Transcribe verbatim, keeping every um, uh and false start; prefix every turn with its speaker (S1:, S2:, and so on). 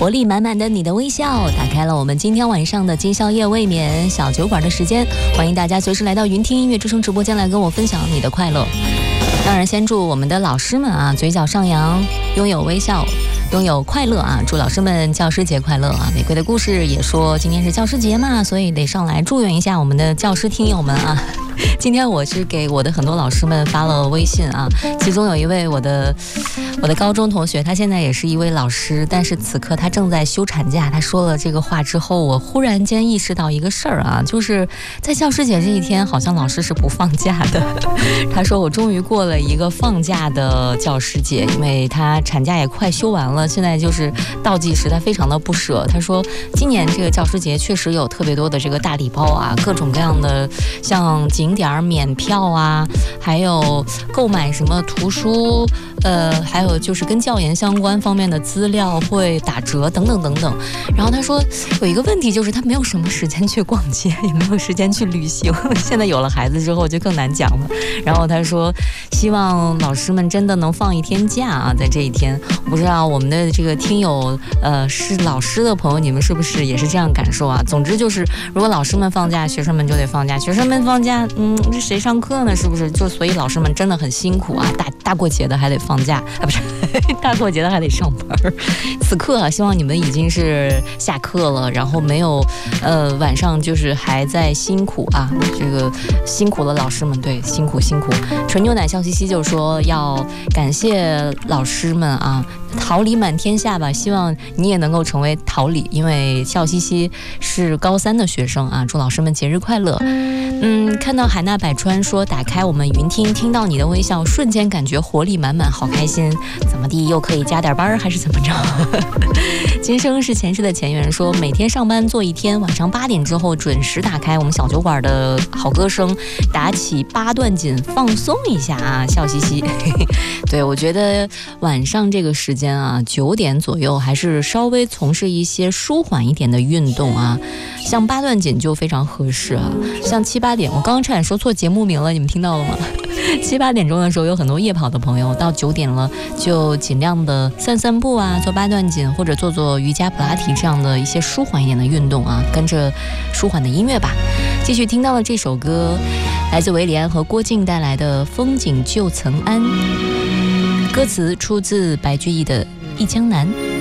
S1: 活力满满的你的微笑，打开了我们今天晚上的今宵夜未眠小酒馆的时间，欢迎大家随时来到云听音乐之声直播间来跟我分享你的快乐。当然先祝我们的老师们啊嘴角上扬，拥有微笑，拥有快乐啊！祝老师们教师节快乐啊！玫瑰的故事也说今天是教师节嘛，所以得上来祝愿一下我们的教师听友们啊。今天我是给我的很多老师们发了微信啊，其中有一位我的我的高中同学，他现在也是一位老师，但是此刻他正在休产假。他说了这个话之后，我忽然间意识到一个事儿啊，就是在教师节这一天，好像老师是不放假的。他说我终于过了一个放假的教师节，因为他产假也快休完了，现在就是倒计时，他非常的不舍。他说今年这个教师节确实有特别多的这个大礼包啊，各种各样的像景点免票啊，还有购买什么图书，呃，还有就是跟教研相关方面的资料会打折等等等等。然后他说有一个问题就是他没有什么时间去逛街，也没有时间去旅行。现在有了孩子之后就更难讲了。然后他说希望老师们真的能放一天假啊，在这一天。我不知道我们的这个听友呃是老师的朋友，你们是不是也是这样感受啊？总之就是如果老师们放假，学生们就得放假，学生们放假，嗯，这谁上课呢？是不是？就所以老师们真的很辛苦啊，大大过节的还得放假啊，不是大过节的还得上班。此刻啊，希望你们已经是下课了，然后没有呃晚上就是还在辛苦啊，这个辛苦了老师们，对，辛苦辛苦。纯牛奶笑嘻嘻就说要感谢老师们啊，桃李满天下吧，希望你也能够成为桃李，因为笑嘻嘻是高三的学生啊，祝老师们节日快乐。嗯，看到海纳百川说打开我们云听，听到你的微笑，瞬间感觉活力满满，好开心。怎么地又可以加点班还是怎么着？今生是前世的前缘说每天上班做一天，晚上八点之后准时打开我们小酒馆的好歌声，打起八段锦放松一下啊，笑嘻嘻。对，我觉得晚上这个时间啊，九点左右还是稍微从事一些舒缓一点的运动啊，像八段锦就非常合适啊。像七八点，我刚刚差点说错节目名了，你们听到了吗？七八点钟的时候有很多夜跑的朋友，到九点了就尽量的散散步啊，做八段锦或者做做瑜伽普拉提这样的一些舒缓一点的运动啊，跟着舒缓的音乐吧。继续听到了这首歌，来自韦礼安和郭靖带来的《风景旧曾谙》，歌词出自白居易的《忆江南》。